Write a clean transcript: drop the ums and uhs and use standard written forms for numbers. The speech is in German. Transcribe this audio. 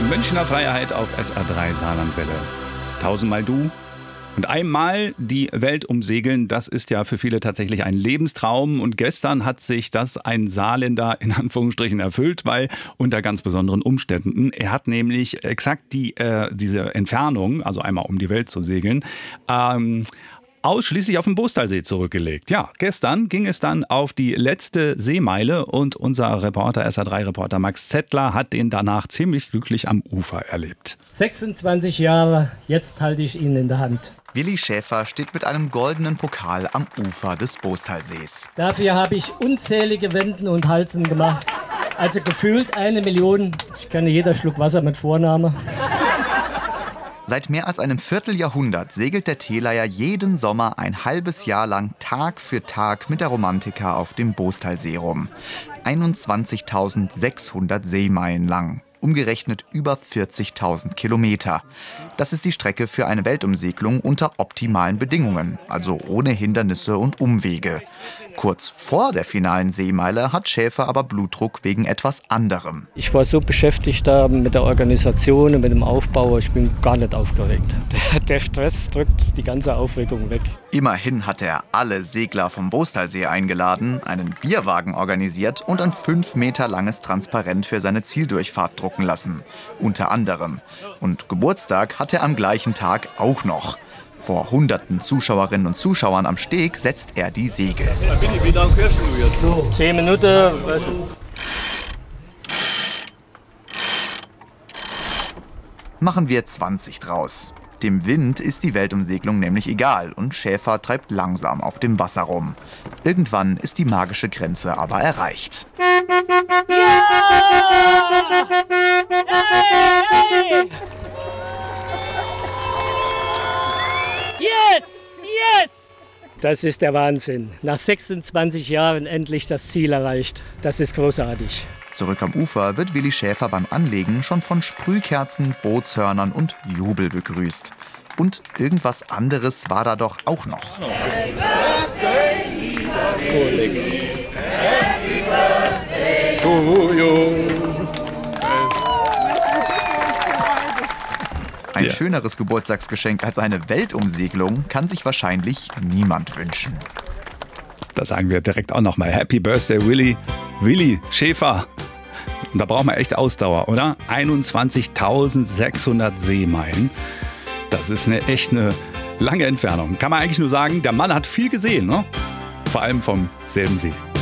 Münchner Freiheit auf SR3 Saarlandwelle. Tausendmal du und einmal die Welt umsegeln, das ist ja für viele tatsächlich ein Lebenstraum. Und gestern hat sich das ein Saarländer in Anführungsstrichen erfüllt, weil unter ganz besonderen Umständen. Er hat nämlich exakt diese Entfernung, also einmal um die Welt zu segeln, ausschließlich auf den Boostalsee zurückgelegt. Ja, gestern ging es dann auf die letzte Seemeile und unser Reporter, SR3-Reporter Max Zettler hat den danach ziemlich glücklich am Ufer erlebt. 26 Jahre, jetzt halte ich ihn in der Hand. Willi Schäfer steht mit einem goldenen Pokal am Ufer des Boostalsees. Dafür habe ich unzählige Wenden und Halsen gemacht. Also gefühlt 1 Million. Ich kenne jeder Schluck Wasser mit Vorname. Seit mehr als einem Vierteljahrhundert segelt der Teelayer jeden Sommer ein halbes Jahr lang Tag für Tag mit der Romantika auf dem Boostalsee rum. 21.600 Seemeilen lang. Umgerechnet über 40.000 Kilometer. Das ist die Strecke für eine Weltumsegelung unter optimalen Bedingungen, also ohne Hindernisse und Umwege. Kurz vor der finalen Seemeile hat Schäfer aber Blutdruck wegen etwas anderem. Ich war so beschäftigt da mit der Organisation und mit dem Aufbau, ich bin gar nicht aufgeregt. Der Stress drückt die ganze Aufregung weg. Immerhin hat er alle Segler vom Boostalsee eingeladen, einen Bierwagen organisiert und ein 5 Meter langes Transparent für seine Zieldurchfahrt drucken lassen. Unter anderem. Und Geburtstag hat er am gleichen Tag auch noch. Vor hunderten Zuschauerinnen und Zuschauern am Steg setzt er die Segel. Wie lange fährst du jetzt? So, 10 Minuten. Machen wir 20 draus. Dem Wind ist die Weltumsegelung nämlich egal und Schäfer treibt langsam auf dem Wasser rum. Irgendwann ist die magische Grenze aber erreicht. Ja! Hey! Yes! Yes! Das ist der Wahnsinn. Nach 26 Jahren endlich das Ziel erreicht. Das ist großartig. Zurück am Ufer wird Willi Schäfer beim Anlegen schon von Sprühkerzen, Bootshörnern und Jubel begrüßt. Und irgendwas anderes war da doch auch noch. Happy Birthday, Happy Birthday to you. Ein schöneres Geburtstagsgeschenk als eine Weltumsegelung kann sich wahrscheinlich niemand wünschen. Da sagen wir direkt auch nochmal Happy Birthday Willi Schäfer. Und da braucht man echt Ausdauer, oder? 21.600 Seemeilen. Das ist echt eine lange Entfernung. Kann man eigentlich nur sagen, der Mann hat viel gesehen, ne? Vor allem vom selben See.